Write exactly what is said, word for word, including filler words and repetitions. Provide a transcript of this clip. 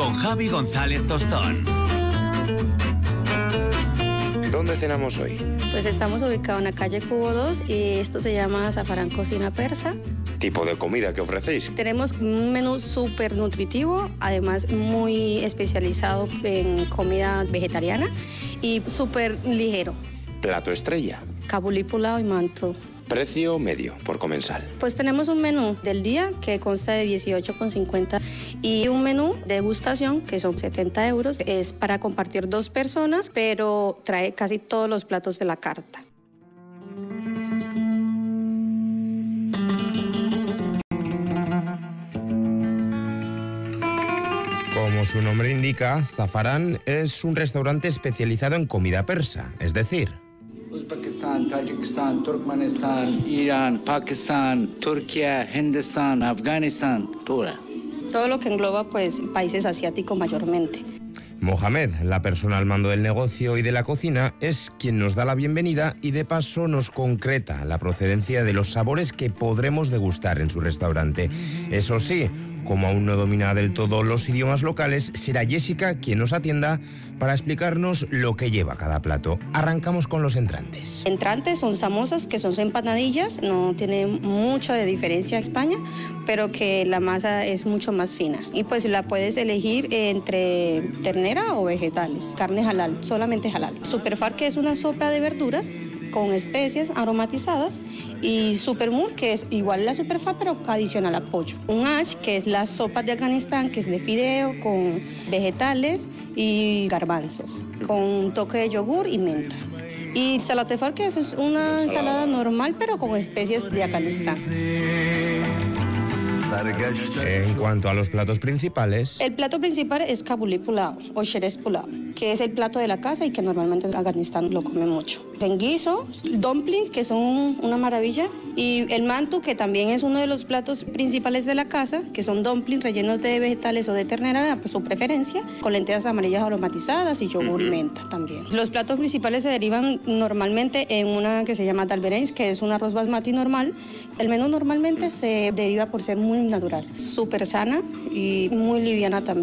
con Javi González Tostón. ¿Dónde cenamos hoy? Pues estamos ubicados en la calle Cubo dos y esto se llama Zafarán Cocina Persa. ¿Tipo de comida que ofrecéis? Tenemos un menú súper nutritivo, además muy especializado en comida vegetariana y súper ligero. ¿Plato estrella? Cabulí, pulao y manto. ¿Precio medio por comensal? Pues tenemos un menú del día que consta de dieciocho con cincuenta y un menú de degustación que son setenta euros. Es para compartir dos personas, pero trae casi todos los platos de la carta. Como su nombre indica, Zafarán es un restaurante especializado en comida persa, es decir, Uzbekistán, Tayikistán, Turkmenistán, Irán, Pakistán, Turquía, Hindustán, Afganistán, toda. Todo lo que engloba pues países asiáticos mayormente. Mohamed, la persona al mando del negocio y de la cocina, es quien nos da la bienvenida y de paso nos concreta la procedencia de los sabores que podremos degustar en su restaurante. Eso sí, como aún no domina del todo los idiomas locales, será Jessica quien nos atienda para explicarnos lo que lleva cada plato. Arrancamos con los entrantes. Entrantes son samosas, que son empanadillas, no tiene mucha de diferencia a España, pero que la masa es mucho más fina. Y pues la puedes elegir entre ternera o vegetales, carne halal, solamente halal. Superfar, que es una sopa de verduras con especias aromatizadas, y supermul, que es igual la superfar pero adicional a pollo. Un ash, que es la sopa de Afganistán, que es de fideo con vegetales y garbanzos, con un toque de yogur y menta. Y salatefar, que es una ensalada normal pero con especies de Afganistán. En cuanto a los platos principales, el plato principal es Cabulí pulao o Sherez pulao, que es el plato de la casa y que normalmente en Afganistán lo come mucho. En guiso, dumplings, que son una maravilla, y el mantu, que también es uno de los platos principales de la casa, que son dumplings rellenos de vegetales o de ternera, pues su preferencia, con lentejas amarillas aromatizadas y yogur y menta también. Los platos principales se derivan normalmente en una que se llama dal berenj, que es un arroz basmati normal. El menú normalmente se deriva por ser muy natural, súper sana y muy liviana también.